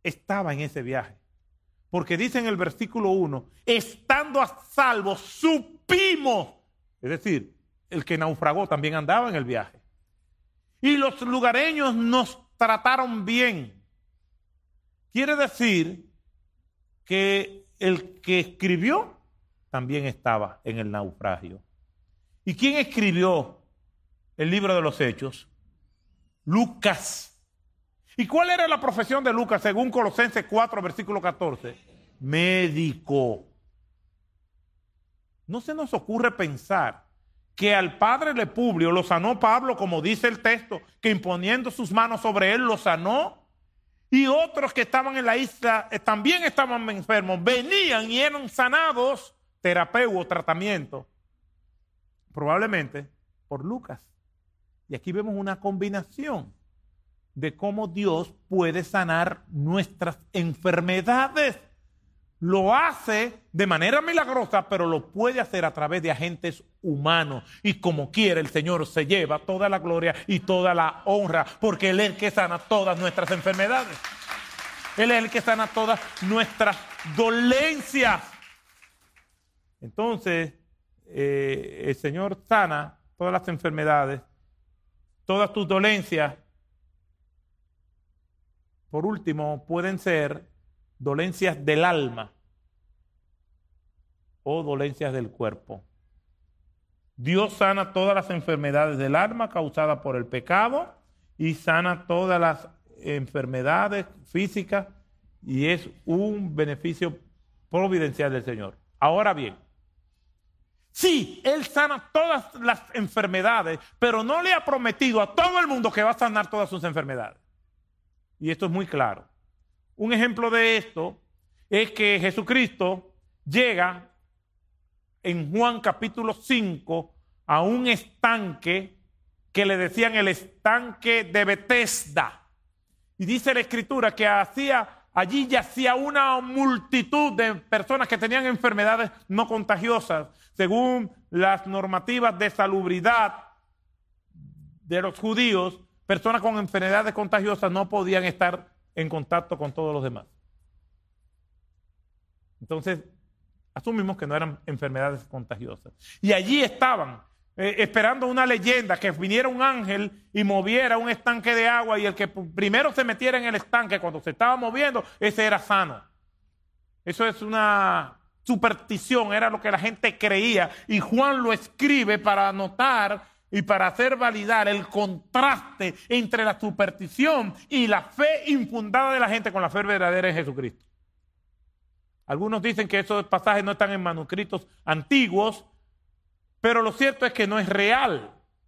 estaba en ese viaje. Porque dice en el versículo 1, estando a salvo, supimos. Es decir, el que naufragó también andaba en el viaje. Y los lugareños nos trataron bien. Quiere decir que el que escribió también estaba en el naufragio. ¿Y quién escribió el libro de los Hechos? Lucas. ¿Y cuál era la profesión de Lucas según Colosenses 4, versículo 14? Médico. No se nos ocurre pensar que al padre Publio lo sanó Pablo, como dice el texto, que imponiendo sus manos sobre él lo sanó. Y otros que estaban en la isla también estaban enfermos, venían y eran sanados, terapeuta, tratamiento, probablemente por Lucas. Y aquí vemos una combinación de cómo Dios puede sanar nuestras enfermedades. Lo hace de manera milagrosa, pero lo puede hacer a través de agentes humanos. Y como quiere, el Señor se lleva toda la gloria y toda la honra, porque Él es el que sana todas nuestras enfermedades. Él es el que sana todas nuestras dolencias. Entonces, el Señor sana todas las enfermedades, todas tus dolencias. Por último, pueden ser dolencias del alma o dolencias del cuerpo. Dios sana todas las enfermedades del alma causadas por el pecado y sana todas las enfermedades físicas, y es un beneficio providencial del Señor. Ahora bien, sí, Él sana todas las enfermedades, pero no le ha prometido a todo el mundo que va a sanar todas sus enfermedades. Y esto es muy claro. Un ejemplo de esto es que Jesucristo llega en Juan capítulo 5 a un estanque que le decían el estanque de Betesda. Y dice la Escritura que allí yacía una multitud de personas que tenían enfermedades no contagiosas. Según las normativas de salubridad de los judíos, personas con enfermedades contagiosas no podían estar en contacto con todos los demás. Entonces, asumimos que no eran enfermedades contagiosas. Y allí estaban, esperando una leyenda, que viniera un ángel y moviera un estanque de agua, y el que primero se metiera en el estanque cuando se estaba moviendo, ese era sano. Eso es una superstición, era lo que la gente creía, y Juan lo escribe para anotar y para hacer validar el contraste entre la superstición y la fe infundada de la gente con la fe verdadera en Jesucristo. Algunos dicen que esos pasajes no están en manuscritos antiguos, pero lo cierto es que no es real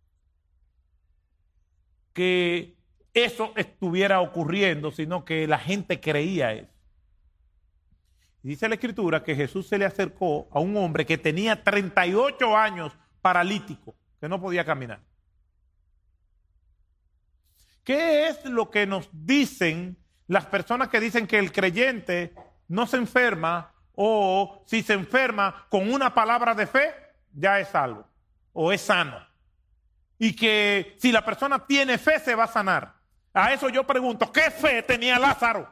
que eso estuviera ocurriendo, sino que la gente creía eso. Y dice la Escritura que Jesús se le acercó a un hombre que tenía 38 años paralítico, que no podía caminar. ¿Qué es lo que nos dicen las personas que dicen que el creyente no se enferma, o si se enferma con una palabra de fe, ya es salvo o es sano? Y que si la persona tiene fe, se va a sanar. A eso yo pregunto, ¿qué fe tenía Lázaro?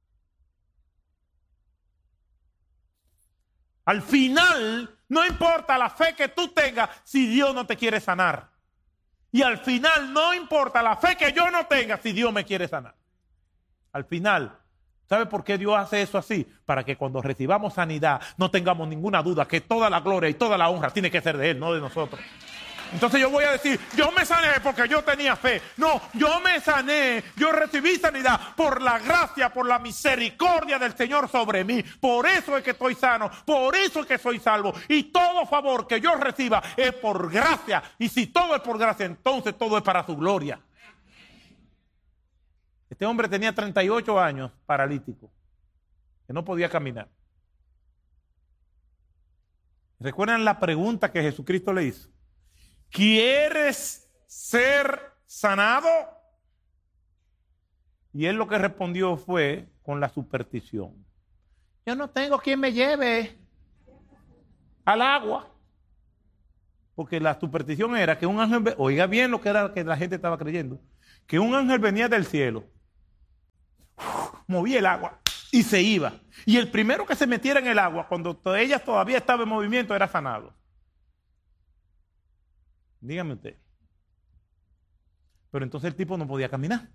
Al final, no importa la fe que tú tengas si Dios no te quiere sanar. Y al final, no importa la fe que yo no tenga si Dios me quiere sanar. Al final, ¿sabe por qué Dios hace eso así? Para que cuando recibamos sanidad no tengamos ninguna duda que toda la gloria y toda la honra tiene que ser de Él, no de nosotros. Entonces yo voy a decir, yo me sané porque yo tenía fe. No, yo me sané, yo recibí sanidad por la gracia, por la misericordia del Señor sobre mí. Por eso es que estoy sano, por eso es que soy salvo. Y todo favor que yo reciba es por gracia. Y si todo es por gracia, entonces todo es para su gloria. Este hombre tenía 38 años paralítico, que no podía caminar. ¿Recuerdan la pregunta que Jesucristo le hizo? ¿Quieres ser sanado? Y él lo que respondió fue con la superstición. Yo no tengo quien me lleve al agua. Porque la superstición era que un ángel, oiga bien lo que era que la gente estaba creyendo, que un ángel venía del cielo, movía el agua y se iba. Y el primero que se metiera en el agua, cuando ella todavía estaba en movimiento, era sanado. Dígame usted. Pero entonces el tipo no podía caminar.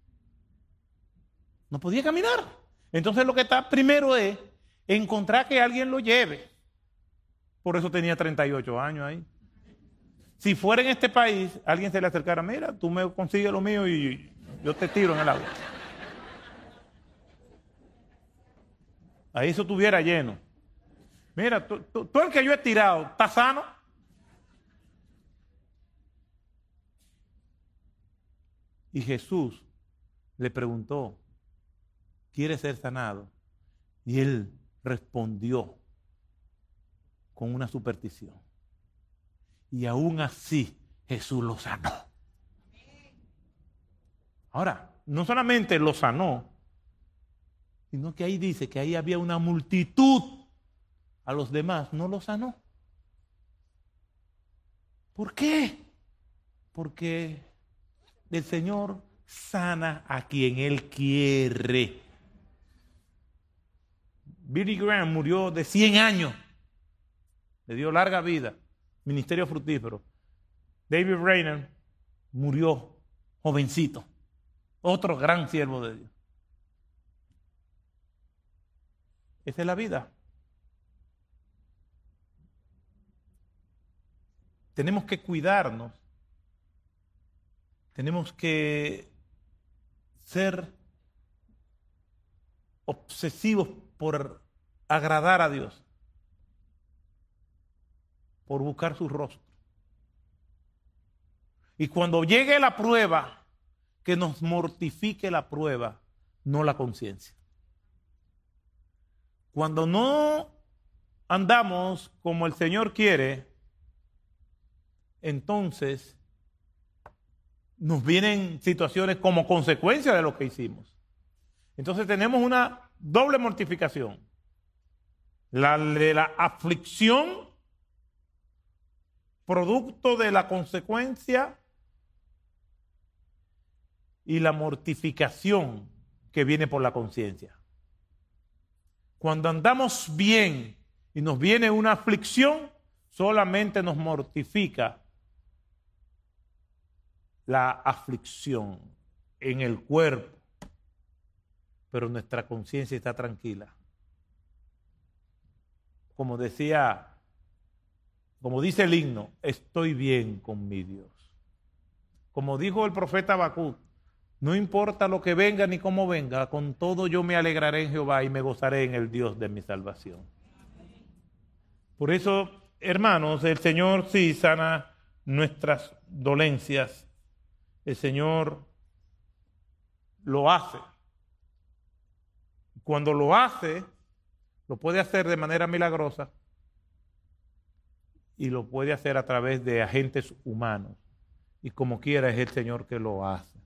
No podía caminar. Entonces lo que está primero es encontrar que alguien lo lleve. Por eso tenía 38 años ahí. Si fuera en este país, alguien se le acercara, mira, tú me consigues lo mío y yo te tiro en el agua. Ahí eso estuviera lleno. Mira, tú el que yo he tirado, ¿está sano? Y Jesús le preguntó, ¿quiere ser sanado? Y él respondió con una superstición. Y aún así Jesús lo sanó. Ahora, no solamente lo sanó, sino que ahí dice que ahí había una multitud. A los demás no lo sanó. ¿Por qué? Porque el Señor sana a quien Él quiere. Billy Graham murió de 100 años. Le dio larga vida. Ministerio fructífero. David Rayner murió jovencito. Otro gran siervo de Dios. Esa es la vida. Tenemos que cuidarnos. Tenemos que ser obsesivos por agradar a Dios, por buscar su rostro. Y cuando llegue la prueba, que nos mortifique la prueba, no la conciencia. Cuando no andamos como el Señor quiere, entonces nos vienen situaciones como consecuencia de lo que hicimos. Entonces tenemos una doble mortificación. La de la aflicción, producto de la consecuencia, y la mortificación que viene por la conciencia. Cuando andamos bien y nos viene una aflicción, solamente nos mortifica la aflicción en el cuerpo, pero nuestra conciencia está tranquila. Como dice el himno, estoy bien con mi Dios. Como dijo el profeta Habacuc, no importa lo que venga ni cómo venga, con todo yo me alegraré en Jehová y me gozaré en el Dios de mi salvación. Por eso, hermanos, el Señor sí sana nuestras dolencias. El Señor lo hace. Cuando lo hace, lo puede hacer de manera milagrosa y lo puede hacer a través de agentes humanos. Y como quiera es el Señor que lo hace.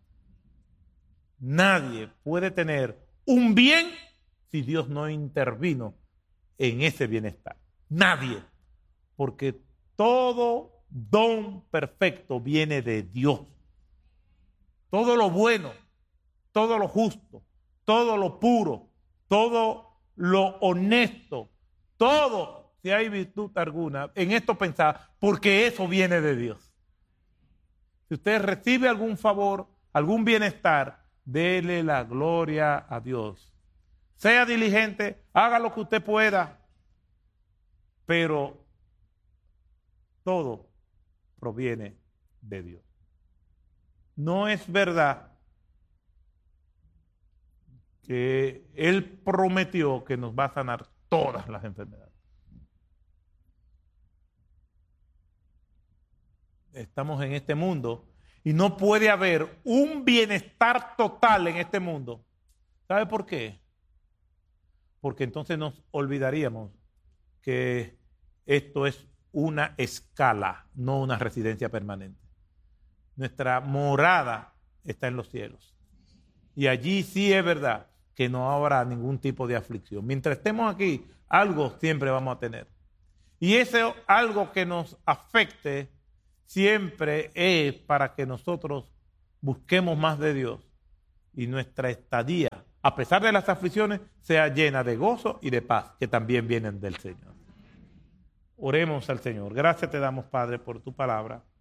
Nadie puede tener un bien si Dios no intervino en ese bienestar. Nadie. Porque todo don perfecto viene de Dios. Todo lo bueno, todo lo justo, todo lo puro, todo lo honesto, todo, si hay virtud alguna, en esto pensar, porque eso viene de Dios. Si usted recibe algún favor, algún bienestar, dele la gloria a Dios. Sea diligente, haga lo que usted pueda, pero todo proviene de Dios. No es verdad que Él prometió que nos va a sanar todas las enfermedades. Estamos en este mundo y no puede haber un bienestar total en este mundo. ¿Sabe por qué? Porque entonces nos olvidaríamos que esto es una escala, no una residencia permanente. Nuestra morada está en los cielos. Y allí sí es verdad que no habrá ningún tipo de aflicción. Mientras estemos aquí, algo siempre vamos a tener. Y ese algo que nos afecte siempre es para que nosotros busquemos más de Dios y nuestra estadía a pesar de las aflicciones, sea llena de gozo y de paz, que también vienen del Señor. Oremos al Señor. Gracias te damos, Padre, por tu palabra.